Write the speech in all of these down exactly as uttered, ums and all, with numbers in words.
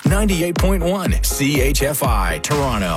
ninety-eight point one C H F I, Toronto.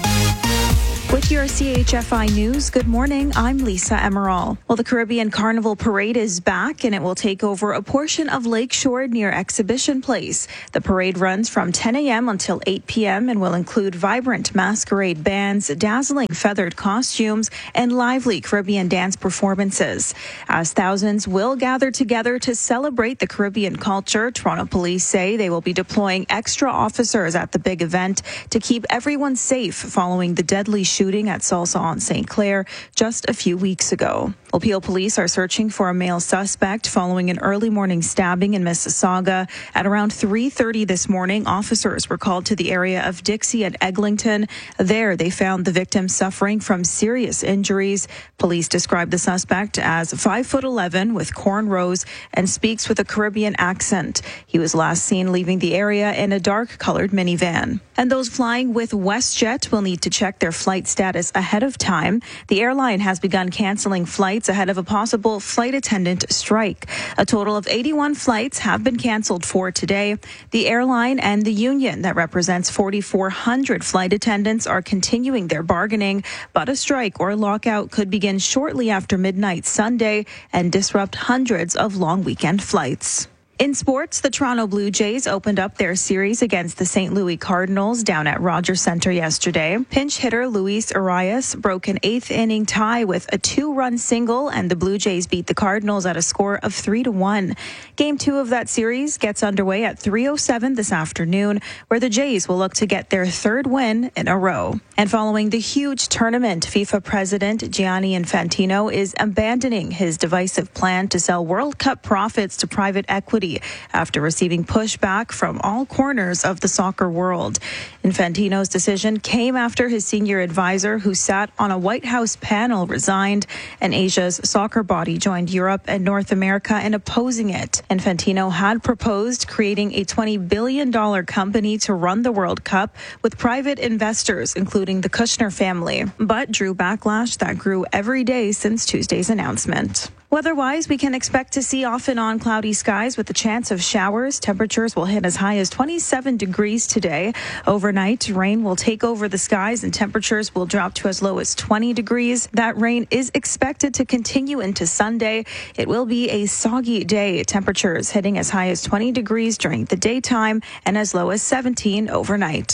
With your C H F I News, good morning. I'm Lisa Emerald. Well, the Caribbean Carnival Parade is back, and it will take over a portion of Lakeshore near Exhibition Place. The parade runs from ten a.m. until eight p.m. and will include vibrant masquerade bands, dazzling feathered costumes, and lively Caribbean dance performances. As thousands will gather together to celebrate the Caribbean culture, Toronto police say they will be deploying extra officers at the big event to keep everyone safe following the deadly shooting at Salsa on Saint Clair just a few weeks ago. Well, Peel police are searching for a male suspect following an early morning stabbing in Mississauga. At around three thirty this morning, officers were called to the area of Dixie and Eglinton. There, they found the victim suffering from serious injuries. Police described the suspect as five foot eleven with cornrows and speaks with a Caribbean accent. He was last seen leaving the area in a dark-colored minivan. And those flying with WestJet will need to check their flight status ahead of time. The airline has begun canceling flights ahead of a possible flight attendant strike. A total of eighty-one flights have been canceled for today. The airline and the union that represents four thousand four hundred flight attendants are continuing their bargaining, but a strike or lockout could begin shortly after midnight Sunday and disrupt hundreds of long weekend flights. In sports, the Toronto Blue Jays opened up their series against the Saint Louis Cardinals down at Rogers Centre yesterday. Pinch hitter Luis Arias broke an eighth inning tie with a two-run single, and the Blue Jays beat the Cardinals at a score of three to one. Game two of that series gets underway at three oh seven this afternoon, where the Jays will look to get their third win in a row. And following the huge tournament, FIFA President Gianni Infantino is abandoning his divisive plan to sell World Cup profits to private equity after receiving pushback from all corners of the soccer world. Infantino's decision came after his senior advisor, who sat on a White House panel, resigned, and Asia's soccer body joined Europe and North America in opposing it. Infantino had proposed creating a twenty billion dollars company to run the World Cup with private investors, including the Kushner family, but drew backlash that grew every day since Tuesday's announcement. Weather-wise, we can expect to see off and on cloudy skies with a chance of showers. Temperatures will hit as high as twenty-seven degrees today. Overnight, rain will take over the skies and temperatures will drop to as low as twenty degrees. That rain is expected to continue into Sunday. It will be a soggy day. Temperatures hitting as high as twenty degrees during the daytime and as low as seventeen overnight.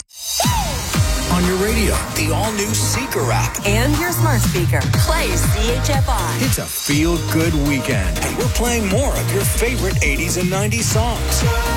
On your radio, the all-new Seeker app. And your smart speaker. Play C H F I. It's a feel-good weekend, and we're playing more of your favorite eighties and nineties songs.